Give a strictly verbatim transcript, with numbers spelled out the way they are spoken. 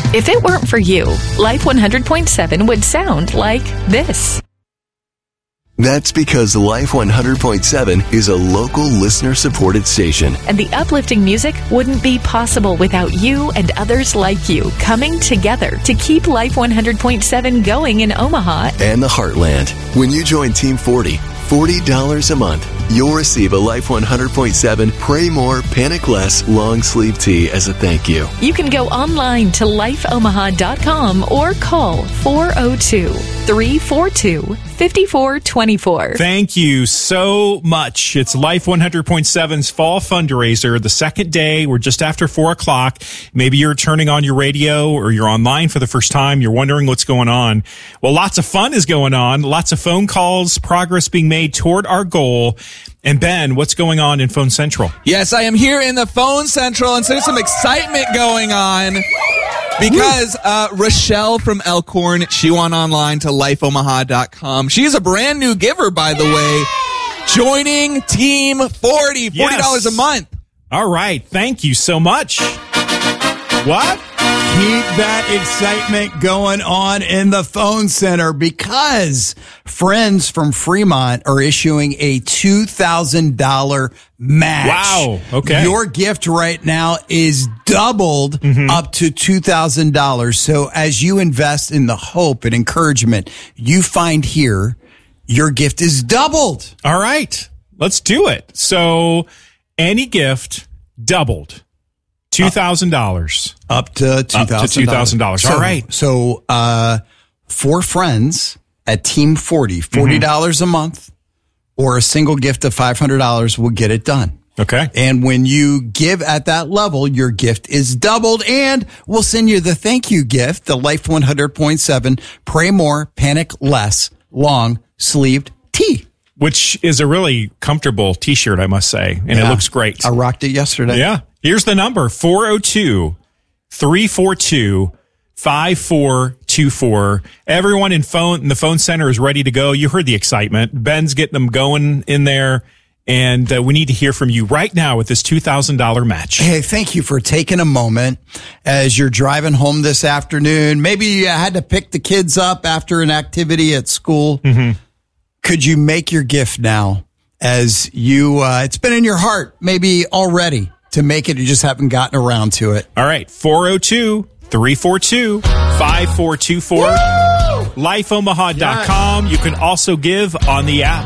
If it weren't for you, Life one hundred point seven would sound like this. That's because Life one hundred point seven is a local listener-supported station. And the uplifting music wouldn't be possible without you and others like you coming together to keep Life one hundred point seven going in Omaha and the Heartland. When you join Team forty, forty dollars a month, you'll receive a Life one hundred point seven Pray More, Panic Less long sleeve tee as a thank you. You can go online to life omaha dot com or call four oh two, three four two, five four two four. Thank you so much. It's Life one hundred point seven's fall fundraiser. The second day, we're just after four o'clock. Maybe you're turning on your radio or you're online for the first time. You're wondering what's going on. Well, lots of fun is going on. Lots of phone calls, progress being made toward our goal. And Ben, what's going on in Phone Central? Yes, I am here in the Phone Central, and so there's some excitement going on because uh, Rochelle from Elkhorn, she went online to life omaha dot com. She is a brand new giver, by the way, joining Team forty, forty dollars yes. a month. All right. Thank you so much. What? Keep that excitement going on in the phone center because friends from Fremont are issuing a two thousand dollars match. Wow. Okay. Your gift right now is doubled mm-hmm. up to two thousand dollars. So as you invest in the hope and encouragement you find here, your gift is doubled. All right. Let's do it. So any gift doubled. two thousand dollars. Up to two thousand dollars. Up to two thousand dollars. So, all right. So, uh, for friends at Team forty, forty dollars mm-hmm. a month or a single gift of five hundred dollars will get it done. Okay. And when you give at that level, your gift is doubled and we'll send you the thank you gift, the Life one hundred point seven Pray More, Panic Less long sleeved tee. Which is a really comfortable t-shirt, I must say. And yeah, it looks great. I rocked it yesterday. Yeah. Here's the number, four oh two, three four two, five four two four. Everyone in phone in the phone center is ready to go. You heard the excitement. Ben's getting them going in there. And uh, we need to hear from you right now with this two thousand dollars match. Hey, thank you for taking a moment as you're driving home this afternoon. Maybe you had to pick the kids up after an activity at school. Mm-hmm. Could you make your gift now as you, uh, it's been in your heart maybe already to make it. You just haven't gotten around to it. All right. four oh two, three four two, five four two four. life omaha dot com. You can also give on the app.